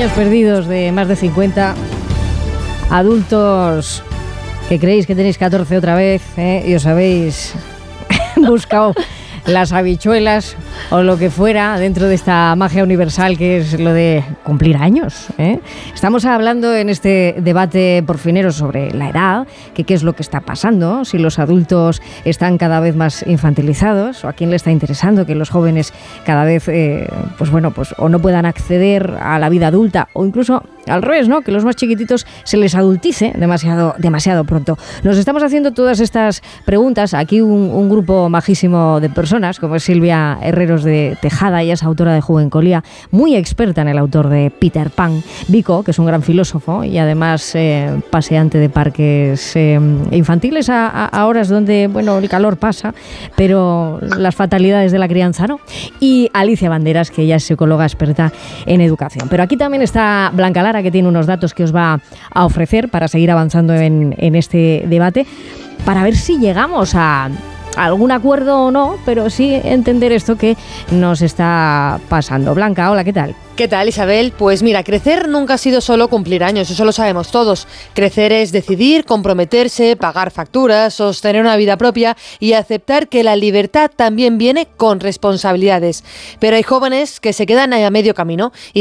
Años perdidos de más de 50. Adultos que creéis que tenéis 14 otra vez, y os habéis buscado las habichuelas o lo que fuera dentro de esta magia universal que es lo de cumplir años. Estamos hablando en este debate porfinero sobre la edad, que qué es lo que está pasando, si los adultos están cada vez más infantilizados o a quién le está interesando que los jóvenes cada vez pues o no puedan acceder a la vida adulta o incluso al revés, ¿no? Que los más chiquititos se les adultice demasiado pronto. Nos estamos haciendo todas estas preguntas. Aquí un grupo majísimo de personas, como es Silvia Herreros de Tejada, ella es autora de Juvencolía, muy experta en el autor de Peter Pan. Vico, que es un gran filósofo y además paseante de parques infantiles a horas donde, el calor pasa, pero las fatalidades de la crianza no. Y Alicia Banderas, que ella es psicóloga experta en educación. Pero aquí también está Blanca Lara, que tiene unos datos que os va a ofrecer para seguir avanzando en este debate, para ver si llegamos a algún acuerdo o no, pero sí entender esto que nos está pasando. Blanca, hola, ¿qué tal? ¿Qué tal, Isabel? Pues mira, crecer nunca ha sido solo cumplir años, eso lo sabemos todos. Crecer es decidir, comprometerse, pagar facturas, sostener una vida propia y aceptar que la libertad también viene con responsabilidades. Pero hay jóvenes que se quedan a medio camino y